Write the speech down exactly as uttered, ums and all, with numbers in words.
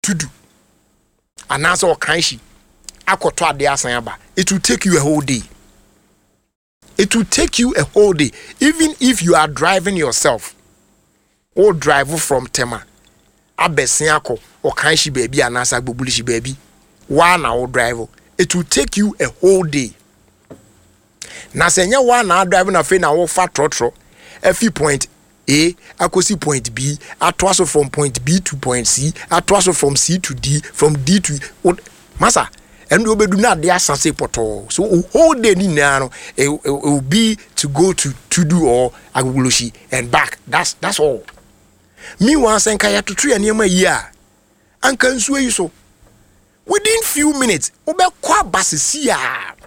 to do. And answer kanshi. Akoto ade asan aba. It will take you a whole day. It will take you a whole day. Even if you are driving yourself. Or drive from Tema. Abesiako or kanshi baby and asa bubulishi baby. One hour drive. It will take you a whole day. Na senya one hour driving a fe na wo fa trotro. A few point A, akosi point B, atwaso from point B to point C, atwaso from C to D, from D to Masa. And we do not dare say poto. So all day ni no it will be to go to to do or agulushi and back. That's that's all. Me once and kaya to three and yama year. And can sway you so within few minutes, obe kwa basisia.